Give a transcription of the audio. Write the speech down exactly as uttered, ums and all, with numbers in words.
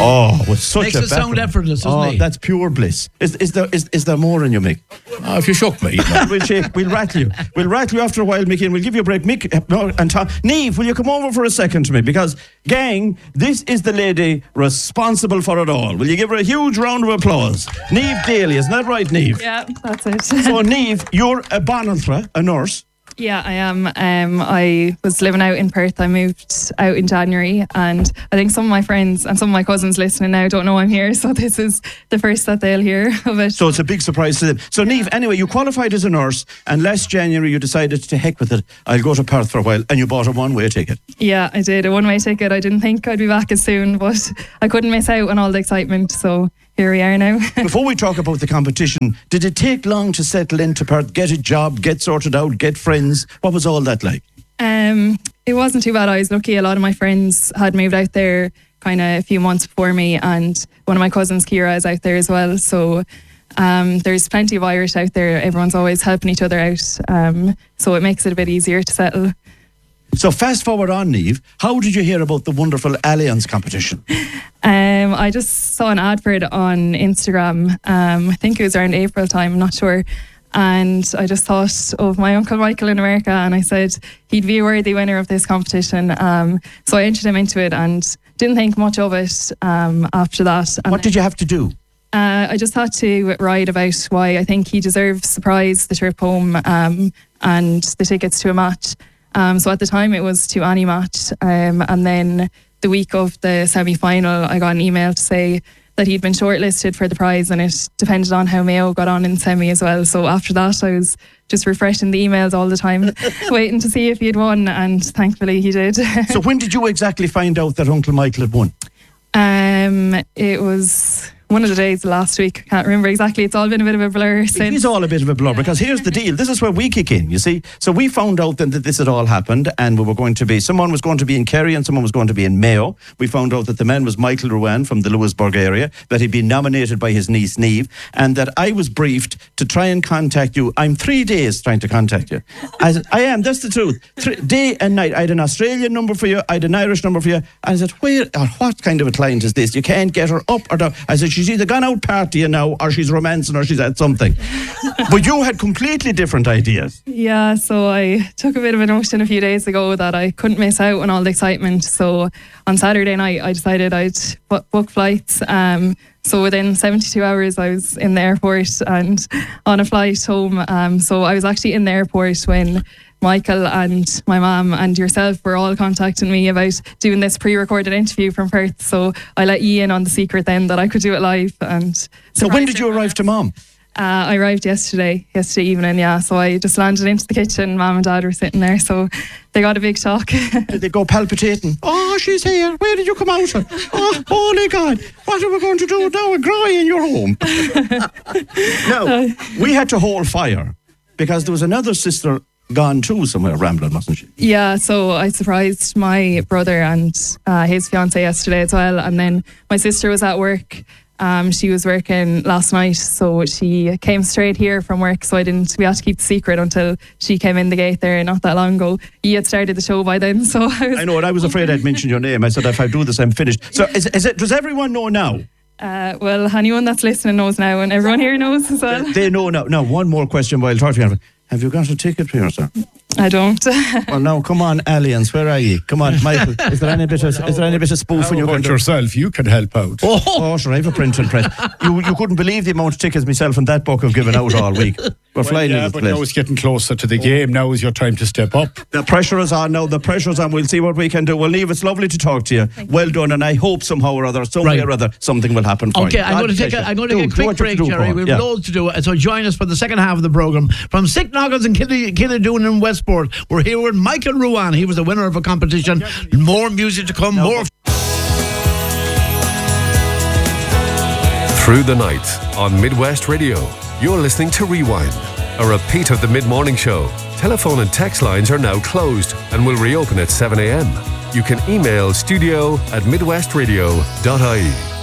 Oh, with such Makes a it sound effortless, doesn't Oh, it? that's pure bliss. Is, is there is, is there more in you, Mick? Oh, if you shook me. we'll shake. We'll rattle you. We'll rattle you after a while, Mickey, and we'll give you a break. Mick no, and Tom. Niamh, will you come over for a second to me? Because, gang, this is the lady responsible for it all. Will you give her a huge round of applause? Niamh Daly, isn't that right, Niamh? Yeah, that's it. So, Niamh, you're a Bonanthra, a nurse. Yeah, I am. Um, I was living out in Perth. I moved out in January, and I think some of my friends and some of my cousins listening now don't know I'm here, so this is the first that they'll hear of it. So it's a big surprise to them. So, Niamh, anyway, you qualified as a nurse, and last January you decided to heck with it. I'll go to Perth for a while, and you bought a one-way ticket. Yeah, I did. A one-way ticket. I didn't think I'd be back as soon, but I couldn't miss out on all the excitement, so here we are now. Before we talk about the competition, did it take long to settle into Perth, get a job, get sorted out, get friends? What was all that like? Um, it wasn't too bad. I was lucky. A lot of my friends had moved out there kind of a few months before me, and one of my cousins, Kira, is out there as well. So um, there's plenty of Irish out there. Everyone's always helping each other out. Um, so it makes it a bit easier to settle. So fast forward on, Niamh, how did you hear about the wonderful Alliance competition? Um, I just saw an ad for it on Instagram. Um, I think it was around April time, I'm not sure. And I just thought of my uncle Michael in America, and I said he'd be a worthy winner of this competition. Um, so I entered him into it and didn't think much of it um, after that. And what did you have to do? Uh, I just had to write about why I think he deserves the prize, the trip home, um, and the tickets to a match. Um, so at the time it was to any match, um, and then the week of the semi-final I got an email to say that he'd been shortlisted for the prize, and it depended on how Mayo got on in semi as well. So after that I was just refreshing the emails all the time waiting to see if he'd won, and thankfully he did. So when did you exactly find out that Uncle Michael had won? Um, it was one of the days last week. I can't remember exactly. It's all been a bit of a blur since. It is all a bit of a blur, yeah. Because here's the deal. This is where we kick in, you see. So we found out then that this had all happened, and we were going to be, someone was going to be in Kerry and someone was going to be in Mayo. We found out that the man was Michael Ruane from the Lewisburg area, that he'd been nominated by his niece Niamh, and that I was briefed to try and contact you. I'm three days trying to contact you. I said, I am, that's the truth. Three, day and night. I had an Australian number for you, I had an Irish number for you. And I said, where or what kind of a client is this? You can't get her up or down. I said, she's either gone out partying now, or she's romancing, or she's at something. But you had completely different ideas. Yeah, so I took a bit of a notion a few days ago that I couldn't miss out on all the excitement. So on Saturday night I decided I'd book flights. Um, so within seventy-two hours I was in the airport and on a flight home. Um, so I was actually in the airport when Michael and my mum and yourself were all contacting me about doing this pre-recorded interview from Perth. So I let you in on the secret then that I could do it live. And so when did you arrive to Mum? Uh, I arrived yesterday, yesterday evening, yeah. So I just landed into the kitchen. Mum and Dad were sitting there, so they got a big shock. Did they go palpitating? Oh, she's here. Where did you come out of? Oh, holy God. What are we going to do now? A cry in your home. No, we had to hold fire because there was another sister gone too somewhere rambling, wasn't she? Yeah, so I surprised my brother and uh, his fiancée yesterday as well, and then my sister was at work. Um, she was working last night, so she came straight here from work, so I didn't we had to keep the secret until she came in the gate there not that long ago. You had started the show by then, so I was... I know, and I was afraid I'd mention your name. I said, if I do this, I'm finished. So is, is it, does everyone know now? Uh, well, anyone that's listening knows now, and everyone here knows as well. They, they know now. Now, one more question while talking. Have you got a ticket for yourself? I don't. Well, now, come on, Alliance, where are you? Come on, Michael. Is there any bit of is there any bit of spoofing you can do? Yourself, you can help out. Oh, oh sure, I have a print and press. You you couldn't believe the amount of tickets myself and that book have given out all week. We're well, flying yeah, in this but place. Now it's getting closer to the game. Now is your time to step up. The pressure is on now. The pressure is on. We'll see what we can do. Well, Niamh, it's lovely to talk to you. Thank well done, and I hope somehow or other, some right. way or other, something will happen for okay, you. I'm going to take a, I'm going to do, take a quick break, Jerry. We've yeah. loads to do. So join us for the second half of the programme. From Sick Noggins and Killidoon in Westport, we're here with Michael Ruane. He was the winner of a competition. More music to come. No. More. Through the night on Midwest Radio, you're listening to Rewind, a repeat of the mid-morning show. Telephone and text lines are now closed and will reopen at seven a.m. You can email studio at midwestradio dot I E.